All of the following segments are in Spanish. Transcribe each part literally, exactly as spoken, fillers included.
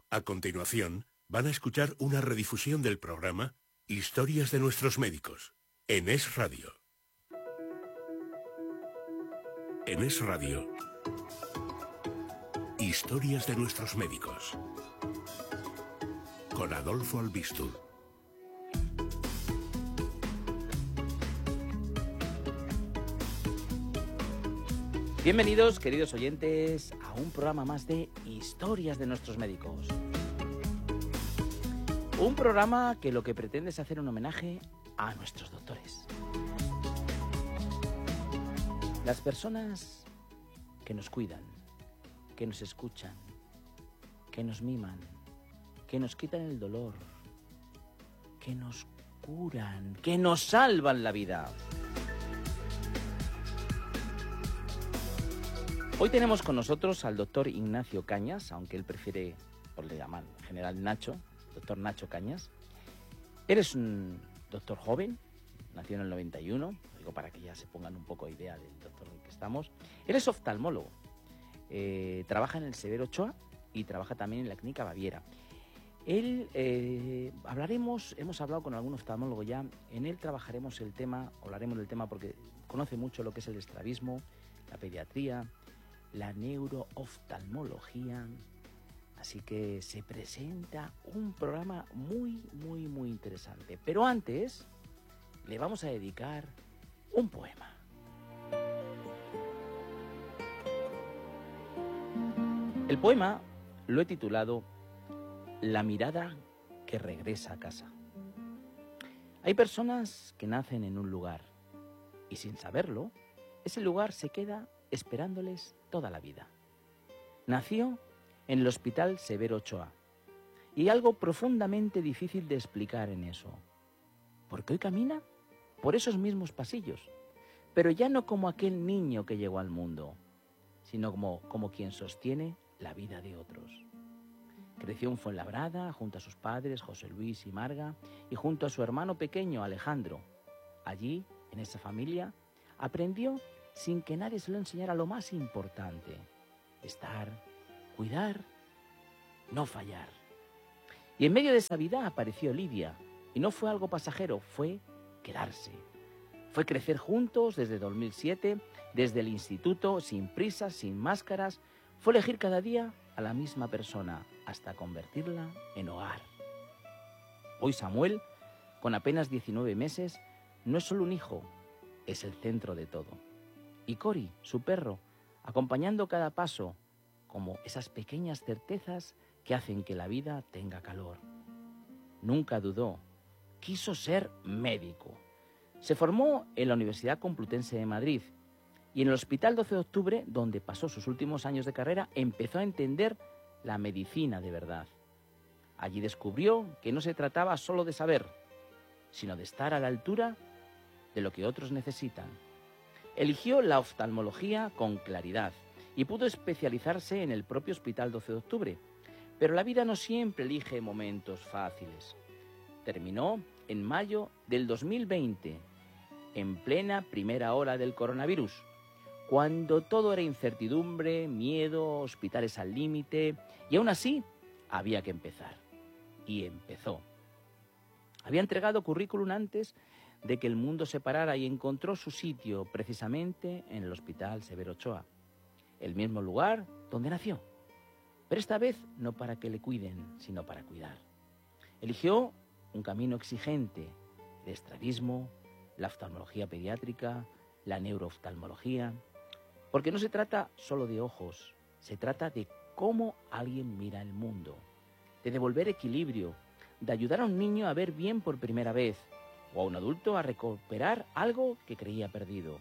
A continuación, van a escuchar una redifusión del programa Historias de nuestros médicos, en Es Radio. En Es Radio, Historias de nuestros médicos, con Adolfo Albistur. Bienvenidos, queridos oyentes, a un programa más de Historias de nuestros médicos. Un programa que lo que pretende es hacer un homenaje a nuestros doctores. Las personas que nos cuidan, que nos escuchan, que nos miman, que nos quitan el dolor, que nos curan, que nos salvan la vida. Hoy tenemos con nosotros al doctor Ignacio Cañas, aunque él prefiere, por le llaman en general Nacho, doctor Nacho Cañas. Él es un doctor joven, nació en el noventa y uno, digo para que ya se pongan un poco de idea del doctor en el que estamos. Él es oftalmólogo, eh, trabaja en el Severo Ochoa y trabaja también en la Clínica Baviera. Él, eh, hablaremos, hemos hablado con algún oftalmólogo ya, en él trabajaremos el tema, hablaremos del tema porque conoce mucho lo que es el estrabismo, la pediatría, la neurooftalmología, así que se presenta un programa muy, muy, muy interesante. Pero antes, le vamos a dedicar un poema. El poema lo he titulado La mirada que regresa a casa. Hay personas que nacen en un lugar y sin saberlo, ese lugar se queda esperándoles toda la vida. Nació en el Hospital Severo Ochoa y hay algo profundamente difícil de explicar en eso. Porque hoy camina por esos mismos pasillos, pero ya no como aquel niño que llegó al mundo, sino como, como quien sostiene la vida de otros. Creció en Fuenlabrada junto a sus padres José Luis y Marga y junto a su hermano pequeño Alejandro. Allí, en esa familia, aprendió sin que nadie se lo enseñara lo más importante: estar, cuidar, no fallar. Y en medio de esa vida apareció Lidia, y no fue algo pasajero, fue quedarse. Fue crecer juntos desde dos mil siete, desde el instituto, sin prisas, sin máscaras. Fue elegir cada día a la misma persona, hasta convertirla en hogar. Hoy Samuel, con apenas diecinueve meses, no es solo un hijo, es el centro de todo. Y Cori, su perro, acompañando cada paso, como esas pequeñas certezas que hacen que la vida tenga calor. Nunca dudó, quiso ser médico. Se formó en la Universidad Complutense de Madrid y en el Hospital doce de octubre, donde pasó sus últimos años de carrera, empezó a entender la medicina de verdad. Allí descubrió que no se trataba solo de saber, sino de estar a la altura de lo que otros necesitan. Eligió la oftalmología con claridad y pudo especializarse en el propio Hospital doce de octubre. Pero la vida no siempre elige momentos fáciles. Terminó en mayo del dos mil veinte, en plena primera ola del coronavirus, cuando todo era incertidumbre, miedo, hospitales al límite, y aún así había que empezar. Y empezó. Había entregado currículum antes de que el mundo se parara y encontró su sitio precisamente en el Hospital Severo Ochoa, el mismo lugar donde nació, pero esta vez no para que le cuiden, sino para cuidar. Eligió un camino exigente: el estrabismo, la oftalmología pediátrica, la neurooftalmología, porque no se trata solo de ojos, se trata de cómo alguien mira el mundo, de devolver equilibrio, de ayudar a un niño a ver bien por primera vez, o a un adulto a recuperar algo que creía perdido.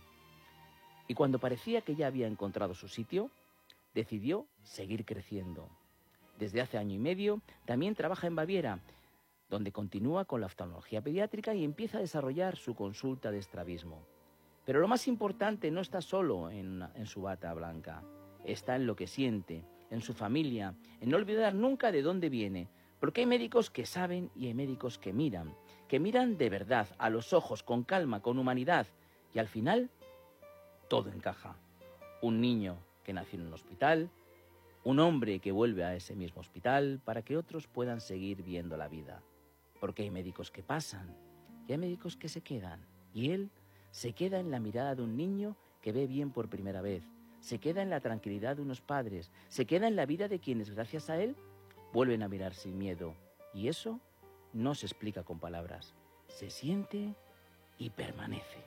Y cuando parecía que ya había encontrado su sitio, decidió seguir creciendo. Desde hace año y medio también trabaja en Baviera, donde continúa con la oftalmología pediátrica y empieza a desarrollar su consulta de estrabismo. Pero lo más importante no está solo en, en su bata blanca, está en lo que siente, en su familia, en no olvidar nunca de dónde viene, porque hay médicos que saben y hay médicos que miran, que miran de verdad, a los ojos, con calma, con humanidad, y al final todo encaja. Un niño que nació en un hospital, Un hombre que vuelve a ese mismo hospital para que otros puedan seguir viendo la vida. Porque hay médicos que pasan y hay médicos que se quedan. Y él se queda en la mirada de un niño que ve bien por primera vez. Se queda en la tranquilidad de unos padres. Se queda en la vida de quienes, gracias a él, vuelven a mirar sin miedo. Y eso no se explica con palabras. Se siente y permanece.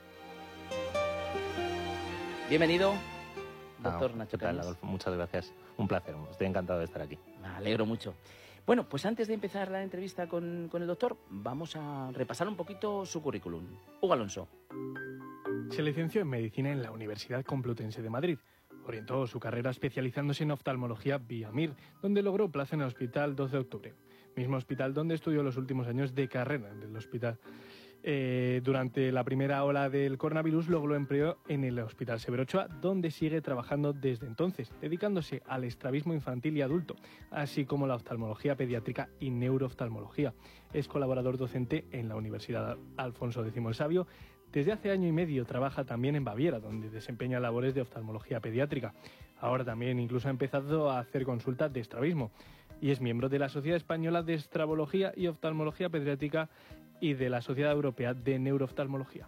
Bienvenido, doctor Ah, Nacho ¿qué tal, Cañas. Adolfo? Muchas gracias. Un placer. Estoy encantado de estar aquí. Me alegro mucho. Bueno, pues antes de empezar la entrevista con, con el doctor, vamos a repasar un poquito su currículum. Hugo Alonso. Se licenció en Medicina en la Universidad Complutense de Madrid. Orientó su carrera especializándose en oftalmología vía M I R, donde logró plaza en el Hospital doce de octubre, mismo hospital donde estudió los últimos años de carrera en el hospital. Eh, durante la primera ola del coronavirus logró empleo en el Hospital Severo Ochoa, donde sigue trabajando desde entonces, dedicándose al estrabismo infantil y adulto, así como la oftalmología pediátrica y neurooftalmología. Es colaborador docente en la Universidad Alfonso X el Sabio. Desde hace año y medio trabaja también en Baviera, donde desempeña labores de oftalmología pediátrica. Ahora también incluso ha empezado a hacer consultas de estrabismo y es miembro de la Sociedad Española de Estrabología y Oftalmología Pediátrica y de la Sociedad Europea de Neurooftalmología.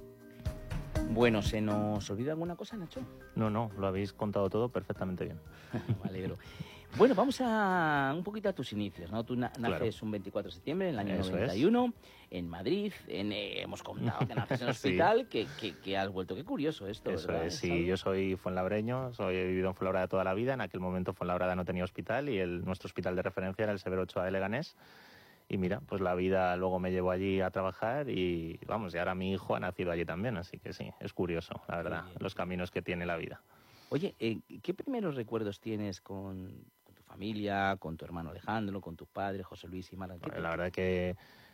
Bueno, ¿se nos olvida alguna cosa, Nacho? No, no, lo habéis contado todo perfectamente bien. Me alegro. Bueno, vamos a un poquito a tus inicios, ¿no? Tú na naces Claro. un veinticuatro de septiembre, en el año Eso noventa y uno, en Madrid. En, eh, hemos contado que naces en el Sí. hospital, que, que, que has vuelto. Qué curioso esto, Eso ¿verdad? es, sí, algo- yo soy fuenlabreño, soy, he vivido en Fuenlabrada toda la vida. En aquel momento Fuenlabrada no tenía hospital y el, nuestro hospital de referencia era el Severo Ochoa de Leganés. Y mira, pues la vida luego me llevó allí a trabajar y vamos, y ahora mi hijo ha nacido allí también, así que sí, es curioso, la verdad, bien. los caminos que tiene la vida. Oye, eh, ¿qué primeros recuerdos tienes con, con tu familia, con tu hermano Alejandro, con tus padres, José Luis y Mara? ¿Qué te- La verdad que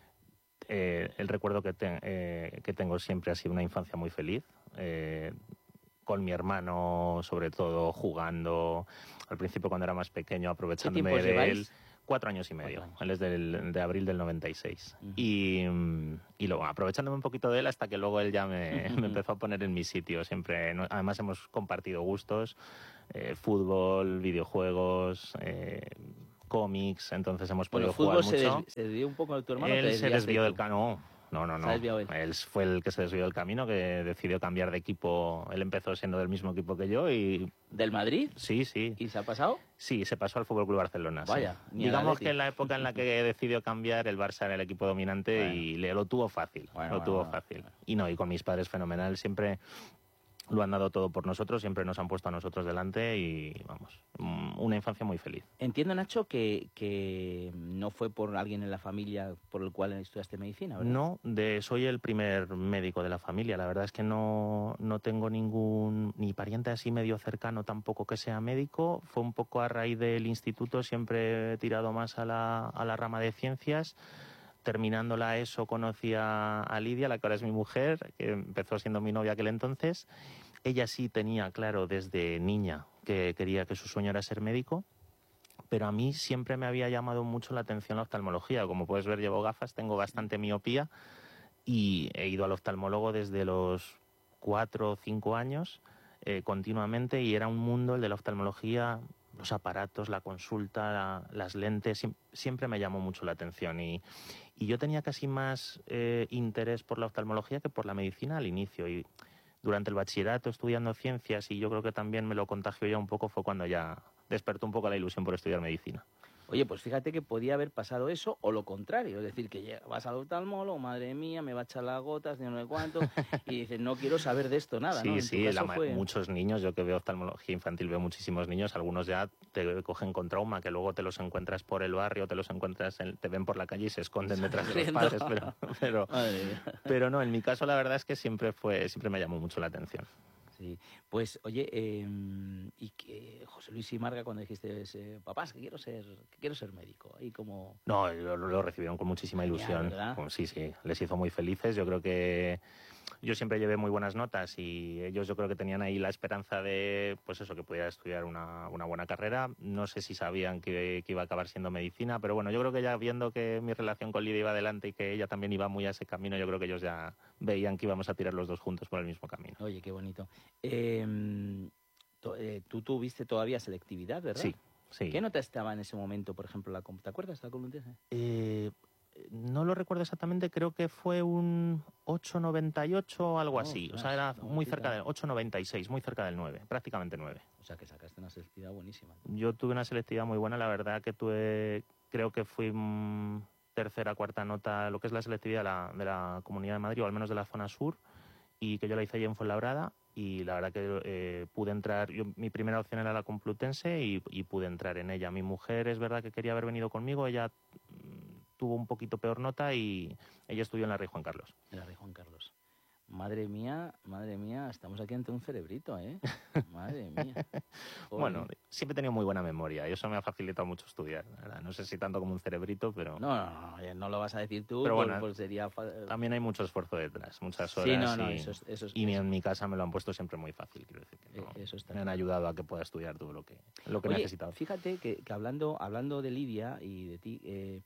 eh, el recuerdo que, te- eh, que tengo siempre ha sido una infancia muy feliz, eh, con mi hermano sobre todo jugando, al principio cuando era más pequeño aprovechándome tiempos de lleváis? él. Cuatro años y medio, Cuatro años. él es del, de abril del noventa y seis. Ujú. Y, mm, y luego aprovechándome un poquito de él hasta que luego él ya me, me empezó a poner en mi sitio. Siempre, no- además hemos compartido gustos, eh, fútbol, videojuegos, eh, cómics, entonces hemos Bueno, podido el fútbol jugar se, mucho. des- se desvió un poco de tu hermano. ¿o te Él se desviaste desvió del tú? camino. No, no, no. Se ha desviado él. Él fue el que se desvió del camino, que decidió cambiar de equipo. Él empezó siendo del mismo equipo que yo y ¿Del Madrid? sí, sí. ¿Y se ha pasado? Sí, se pasó al Fútbol Club Barcelona. sí. Vaya, ni al Digamos Atleti. que en la época en la que decidió cambiar, el Barça era el equipo dominante Bueno. y le lo tuvo fácil. Bueno, lo bueno, tuvo bueno. fácil. Y no, y con mis padres fenomenal. Siempre lo han dado todo por nosotros, siempre nos han puesto a nosotros delante y vamos, mm, una infancia muy feliz. Entiendo, Nacho, que, que no fue por alguien en la familia por el cual estudiaste medicina, ¿verdad? No, de, soy el primer médico de la familia. La verdad es que no, no tengo ningún, ni pariente así medio cercano tampoco que sea médico. Fue un poco a raíz del instituto, siempre he tirado más a la, a la rama de ciencias. Terminando la ESO conocí a, a Lidia, la que ahora es mi mujer, que empezó siendo mi novia aquel entonces. Ella sí tenía claro desde niña que quería que su sueño era ser médico. Pero a mí siempre me había llamado mucho la atención la oftalmología. Como puedes ver, llevo gafas, tengo bastante miopía y he ido al oftalmólogo desde los cuatro o cinco años eh, continuamente y era un mundo, el de la oftalmología, los aparatos, la consulta, la- las lentes, siem- siempre me llamó mucho la atención y, y yo tenía casi más eh, interés por la oftalmología que por la medicina al inicio y durante el bachillerato estudiando ciencias y yo creo que también me lo contagió ya un poco fue cuando ya despertó un poco la ilusión por estudiar medicina. Oye, pues fíjate que podía haber pasado eso o lo contrario. Es decir, que llega- vas al oftalmólogo, madre mía, me va a echar las gotas, ni no sé cuánto, y dices, no quiero saber de esto nada, Sí, ¿no? En tu sí, caso la ma- fue- muchos niños, yo que veo oftalmología infantil, veo muchísimos niños, algunos ya te cogen con trauma, que luego te los encuentras por el barrio, te los encuentras, en- te ven por la calle y se esconden detrás de los Corriendo. padres, pero, pero, Madre mía. pero no, en mi caso la verdad es que siempre fue, siempre me llamó mucho la atención. Sí, pues oye, eh, y que José Luis y Marga cuando dijiste, eh, papás, que quiero ser, que quiero ser médico, ahí como... No, lo, lo recibieron con muchísima ilusión. ¿verdad? Pues sí, sí, les hizo muy felices. Yo creo que yo siempre llevé muy buenas notas y ellos yo creo que tenían ahí la esperanza de, pues eso, que pudiera estudiar una, una buena carrera. No sé si sabían que, que iba a acabar siendo medicina, pero bueno, yo creo que ya viendo que mi relación con Lidia iba adelante y que ella también iba muy a ese camino, yo creo que ellos ya veían que íbamos a tirar los dos juntos por el mismo camino. Oye, qué bonito. Eh, To- eh, tú tuviste todavía selectividad, ¿verdad? Sí, sí. ¿Qué nota estaba en ese momento, por ejemplo, la com- ¿te acuerdas de la Complutense? Eh, no lo recuerdo exactamente, creo que fue un ocho noventa y ocho o algo Oh, así. O ostras, sea, era una muy cerca notita. del ocho noventa y seis, muy cerca del nueve, prácticamente nueve. O sea, que sacaste una selectividad buenísima. Yo tuve una selectividad muy buena, la verdad que tuve, creo que fui mm, tercera, cuarta nota, lo que es la selectividad de la, de la Comunidad de Madrid, o al menos de la zona sur, y que yo la hice allí en Fuenlabrada, y la verdad que eh, pude entrar, yo, mi primera opción era la Complutense y, y pude entrar en ella. Mi mujer es verdad que quería haber venido conmigo, ella mm, tuvo un poquito peor nota y ella estudió en la Rey Juan Carlos. En la Rey Juan Carlos. Madre mía, madre mía, estamos aquí ante un cerebrito, ¿eh? Madre mía. Joder. Bueno, siempre he tenido muy buena memoria y eso me ha facilitado mucho estudiar. ¿Verdad? No sé si tanto como un cerebrito, pero No, no, no, no, no lo vas a decir tú, Pero por- bueno, por sería... fa- también hay mucho esfuerzo detrás, muchas horas. Sí, no, no, y, eso es... Eso es y eso- en mi casa me lo han puesto siempre muy fácil, quiero decir que no, Eh, eso está me han claro. ayudado a que pueda estudiar todo lo que, lo que Oye, necesitaba. fíjate que, que hablando, hablando de Lidia y de ti, eh,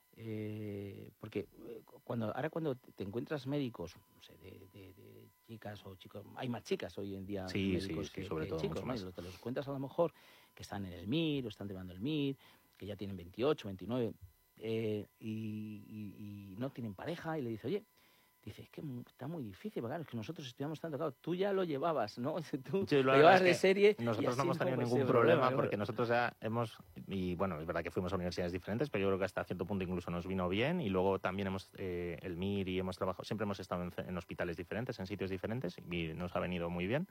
eh, porque eh, cuando ahora cuando te encuentras médicos, no sé, de, de- de chicas o chicos, hay más chicas hoy en día Sí, médicos sí, sí, que, sobre que todo, chicos, mucho ¿no? más. Y te los encuentras a lo mejor que están en el M I R o están terminando el M I R, que ya tienen veintiocho, veintinueve, eh, y, y- y no tienen pareja, y le dice, oye, dice, es que mu- está muy difícil, porque claro, es que nosotros estudiamos tanto, claro, tú ya lo llevabas, ¿no? Tú Sí, la lo verdad llevabas es de que serie. y Nosotros así no hemos tenido pues, ningún sí, problema claro. porque nosotros ya hemos, y bueno, es verdad que fuimos a universidades diferentes, pero yo creo que hasta cierto punto incluso nos vino bien y luego también hemos, eh, el M I R y hemos trabajado, siempre hemos estado en, en hospitales diferentes, en sitios diferentes y nos ha venido muy bien.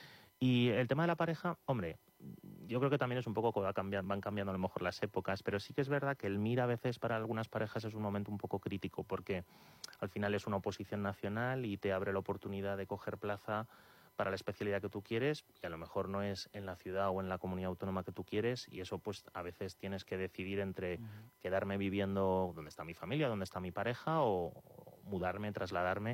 Y el tema de la pareja, hombre, yo creo que también es un poco que va cambiando, van cambiando a lo mejor las épocas, pero sí que es verdad que el M I R a veces para algunas parejas es un momento un poco crítico porque al final es una oposición nacional y te abre la oportunidad de coger plaza para la especialidad que tú quieres y a lo mejor no es en la ciudad o en la comunidad autónoma que tú quieres y eso pues a veces tienes que decidir entre Ujú. quedarme viviendo donde está mi familia, donde está mi pareja o, o mudarme, trasladarme.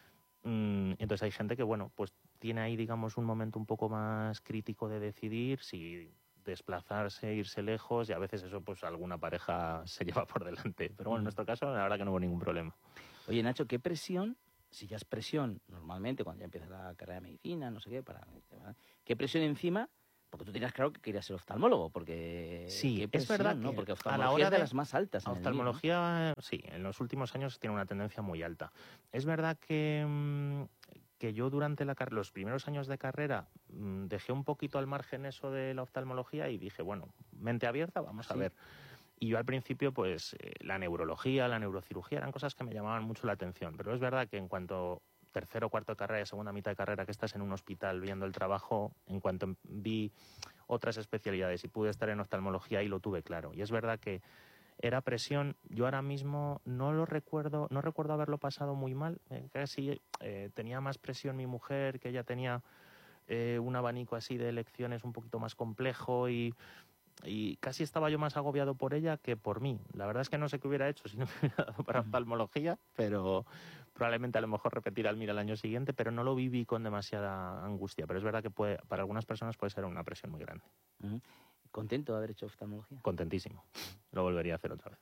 Mm, entonces hay gente que, bueno, pues tiene ahí, digamos, un momento un poco más crítico de decidir si desplazarse, irse lejos y a veces eso pues alguna pareja se lleva por delante. Pero bueno, en nuestro caso la verdad que no hubo ningún problema. Oye, Nacho, ¿qué presión, si ya es presión normalmente cuando ya empiezas la carrera de medicina, no sé qué, para, qué presión encima? Porque tú tenías claro que querías ser oftalmólogo, porque Sí, qué es presión, verdad ¿no? que Porque a oftalmología la hora es de de- las más altas. en el M I R, ¿no? Oftalmología, sí, en los últimos años tiene una tendencia muy alta. Es verdad que, mm, que yo durante la car- los primeros años de carrera mm, dejé un poquito al margen eso de la oftalmología y dije, bueno, mente abierta, vamos a Sí. ver. Y yo al principio, pues eh, la neurología, la neurocirugía eran cosas que me llamaban mucho la atención. Pero es verdad que en cuanto tercero, cuarto de carrera y segunda mitad de carrera que estás en un hospital viendo el trabajo, en cuanto vi otras especialidades y pude estar en oftalmología y lo tuve claro. Y es verdad que era presión. Yo ahora mismo no lo recuerdo, no recuerdo haberlo pasado muy mal. Eh, casi eh, tenía más presión mi mujer, que ella tenía eh, un abanico así de elecciones un poquito más complejo y, y casi estaba yo más agobiado por ella que por mí. La verdad es que no sé qué hubiera hecho si no me hubiera dado para Ujú. oftalmología, pero probablemente a lo mejor repetir al M I R el año siguiente, pero no lo viví con demasiada angustia. Pero es verdad que puede, para algunas personas puede ser una presión muy grande. Ujú. ¿Contento de haber hecho oftalmología? Contentísimo. Lo volvería a hacer otra vez.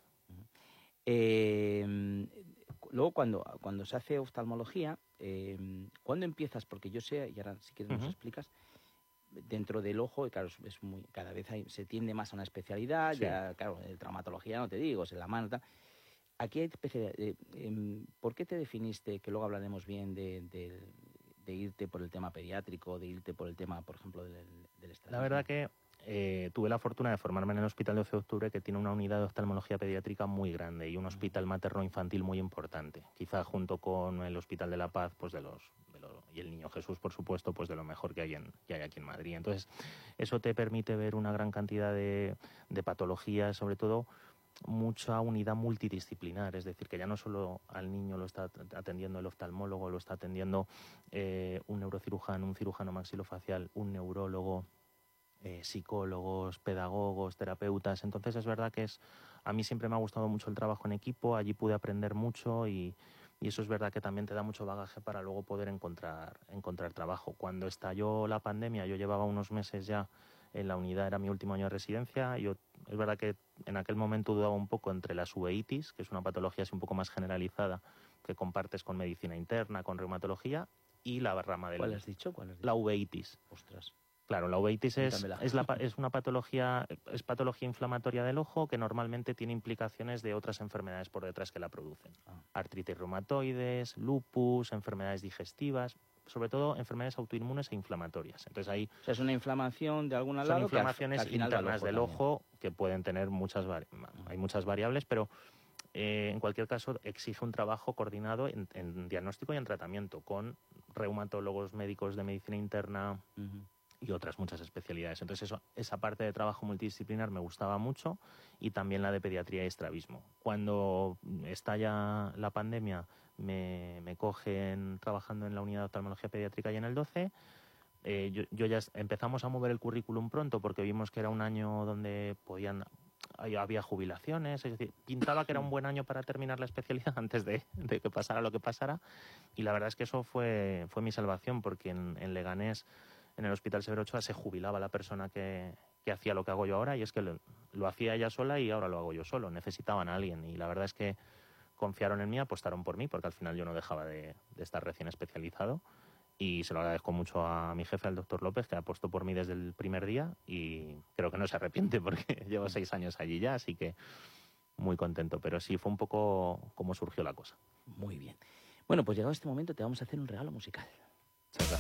Eh, luego, cuando, cuando se hace oftalmología, eh, ¿cuándo empiezas? Porque yo sé, y ahora si quieres nos Ujú. explicas, dentro del ojo, y claro, es- es muy, cada vez hay- se tiende más a una especialidad, Sí. ya, claro, de traumatología no te digo, es en la mano, tal. Aquí hay especialidad. eh, em, ¿Por qué te definiste, que luego hablaremos bien de, de- de irte por el tema pediátrico, de irte por el tema, por ejemplo, del, del La estrabismo? verdad que eh, tuve la fortuna de formarme en el Hospital doce de Octubre, que tiene una unidad de oftalmología pediátrica muy grande y un hospital materno-infantil muy importante. Quizá junto con el Hospital de la Paz, pues de los, de lo- y el Niño Jesús, por supuesto, pues de lo mejor que hay, en, que hay aquí en Madrid. Entonces, eso te permite ver una gran cantidad de, de patologías, sobre todo mucha unidad multidisciplinar, es decir, que ya no solo al niño lo está atendiendo el oftalmólogo, lo está atendiendo eh, un neurocirujano, un cirujano maxilofacial, un neurólogo, eh, psicólogos, pedagogos, terapeutas. Entonces es verdad que es, a mí siempre me ha gustado mucho el trabajo en equipo, allí pude aprender mucho y, y eso es verdad que también te da mucho bagaje para luego poder encontrar, encontrar trabajo. Cuando estalló la pandemia, yo llevaba unos meses ya en la unidad, era mi último año de residencia. Yo, es verdad que en aquel momento dudaba un poco entre las uveitis, que es una patología así un poco más generalizada, que compartes con medicina interna, con reumatología, y la rama de ¿Cuál la, has dicho? ¿Cuál has dicho? la uveitis. Ostras. Claro, la uveitis es, Cuéntamela. es, la, pa- es una patología, es patología inflamatoria del ojo que normalmente tiene implicaciones de otras enfermedades por detrás que la producen. Ah. Artritis reumatoides, lupus, enfermedades digestivas, sobre todo enfermedades autoinmunes e inflamatorias. Entonces ahí O sea, es una inflamación de algún lado son que al- inflamaciones que al final va al internas del también. ojo que pueden tener muchas, vari- hay muchas variables, pero eh, en cualquier caso exige un trabajo coordinado en, en diagnóstico y en tratamiento con reumatólogos, médicos de medicina interna Ujú. y otras muchas especialidades. Entonces eso, esa parte de trabajo multidisciplinar me gustaba mucho y también la de pediatría y estrabismo. Cuando estalla la pandemia me, me cogen trabajando en la unidad de oftalmología pediátrica y en el doce. Eh, yo, yo ya es- empezamos a mover el currículum pronto porque vimos que era un año donde podían hay- había jubilaciones, es decir, pintaba que era un buen año para terminar la especialidad antes de, de que pasara lo que pasara, y la verdad es que eso fue, fue mi salvación, porque en, en Leganés, en el Hospital Severo Ochoa, se jubilaba la persona que, que hacía lo que hago yo ahora, y es que lo, lo hacía ella sola y ahora lo hago yo solo. Necesitaban a alguien, y la verdad es que confiaron en mí, apostaron por mí, porque al final yo no dejaba de, de estar recién especializado. Y se lo agradezco mucho a mi jefe, al doctor López, que apostó por mí desde el primer día y creo que no se arrepiente porque llevo seis años allí ya, así que muy contento. Pero sí, fue un poco como surgió la cosa. Muy bien. Bueno, pues llegado este momento te vamos a hacer un regalo musical. Muchas gracias.